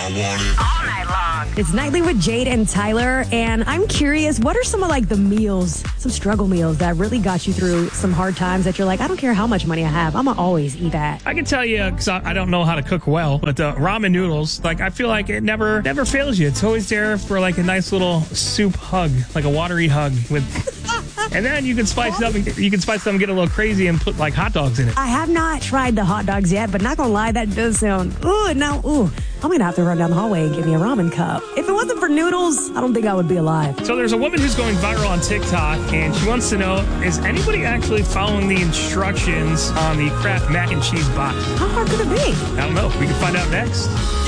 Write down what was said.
All night long. It's Nightly with Jade and Tyler, and I'm curious, what are some of like the meals, some struggle meals that really got you through some hard times that you're like, I don't care how much money I have, I'm gonna always eat that. I can tell you, because I don't know how to cook well, but ramen noodles, like I feel like it never fails you. It's always there for like a nice little soup hug, like a watery hug with. And then you can spice it up and get a little crazy and put like hot dogs in it. I have not tried the hot dogs yet, but not gonna lie, that does sound, I'm gonna have to run down the hallway and get me a ramen cup. If it wasn't for noodles, I don't think I would be alive. So there's a woman who's going viral on TikTok, and she wants to know, is anybody actually following the instructions on the Kraft mac and cheese box? How hard could it be? I don't know. We can find out next.